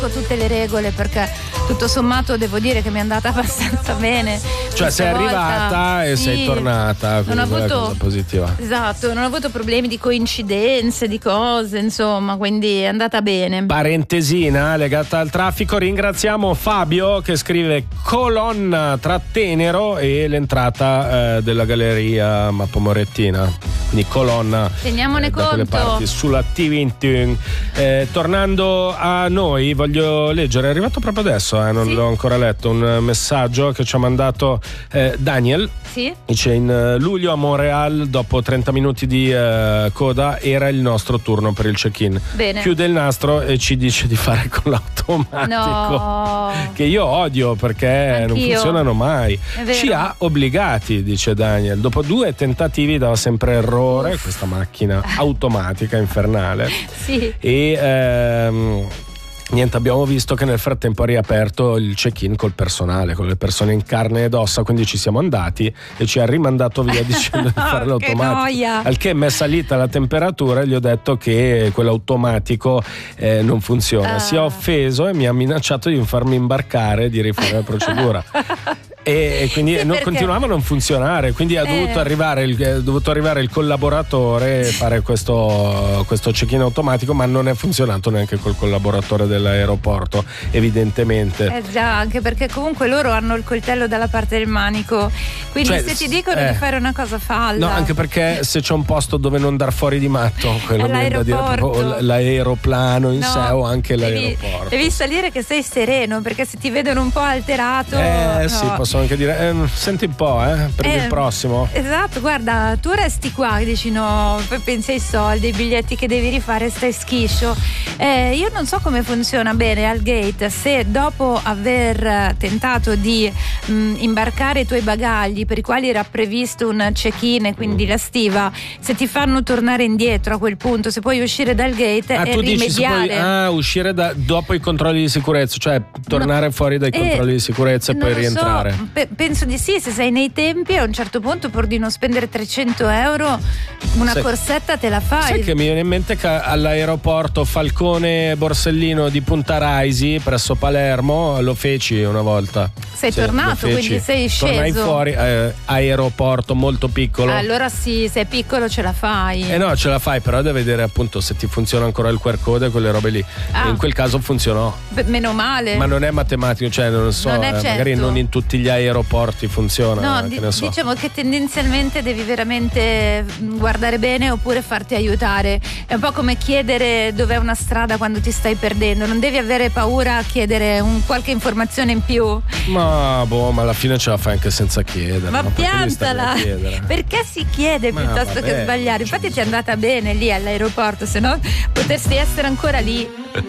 tutte le regole, perché tutto sommato devo dire che mi è andata abbastanza bene. Cioè sei arrivata e sei tornata, non ho avuto, cosa positiva. Esatto, non ho avuto problemi di coincidenze, di cose, insomma, quindi è andata bene. Parentesina legata al traffico, ringraziamo Fabio che scrive colonna tra Tenero e l'entrata della galleria Mappo Morettina, quindi colonna teniamone da quelle conto parti sulla T21. Tornando a noi, voglio leggere, è arrivato proprio adesso, non l'ho ancora letto, un messaggio che ci ha mandato Daniel. Sì. Dice: in luglio a Montreal, dopo 30 minuti di coda, era il nostro turno per il check-in. Bene. Chiude il nastro e ci dice di fare con l'automatico. No. Che io odio perché Anch'io. non funzionano mai. È vero. Ci ha obbligati, dice Daniel. Dopo 2 tentativi dava sempre errore questa macchina automatica infernale. Sì. E niente, abbiamo visto che nel frattempo ha riaperto il check-in col personale, con le persone in carne ed ossa, quindi ci siamo andati e ci ha rimandato via dicendo di fare l'automatico. Che noia. Al che mi è salita la temperatura e gli ho detto che quell'automatico non funziona. Si è offeso e mi ha minacciato di farmi imbarcare e di rifare la procedura. E quindi continuava a non funzionare, quindi ha dovuto arrivare il collaboratore e fare questo check-in automatico, ma non è funzionato neanche col collaboratore dell'aeroporto, evidentemente. Già, anche perché comunque loro hanno il coltello dalla parte del manico, quindi se ti dicono di fare una cosa falla. No, anche perché se c'è un posto dove non dar fuori di matto, quello viene da dire proprio l'aeroplano in sé o anche l'aeroporto. Devi salire che sei sereno, perché se ti vedono un po' alterato sì, posso anche dire senti un po' per il prossimo. Esatto, guarda, tu resti qua e dici no, poi pensi ai soldi, ai biglietti che devi rifare, stai schiscio. Io non so come funziona bene al gate, se dopo aver tentato di imbarcare i tuoi bagagli per i quali era previsto un check-in e quindi la stiva, se ti fanno tornare indietro a quel punto, se puoi uscire dal gate e tu rimediare. Dici se puoi uscire dopo i controlli di sicurezza, cioè tornare fuori dai controlli di sicurezza e poi rientrare. Penso di sì, se sei nei tempi a un certo punto, pur di non spendere 300 euro, una corsetta te la fai. Sai che mi viene in mente che all'aeroporto Falcone Borsellino di Punta Raisi presso Palermo lo feci una volta. Sei tornato, quindi sei sceso. Tornai fuori, aeroporto molto piccolo. Allora sì, se è piccolo ce la fai. No, ce la fai, però devi vedere appunto se ti funziona ancora il QR code e quelle robe lì. E in quel caso funzionò. Meno male. Ma non è matematico, cioè non so, non è magari non in tutti gli aeroporti funziona. No, che ne so. diciamo che tendenzialmente devi veramente guardare bene oppure farti aiutare. È un po' come chiedere dov'è una strada quando ti stai perdendo. Non devi avere paura a chiedere qualche informazione in più. Ma alla fine ce la fai anche senza chiedere. Ma piantala, perché si chiede piuttosto che sbagliare. Infatti ti è andata bene lì all'aeroporto, se no potresti essere ancora lì.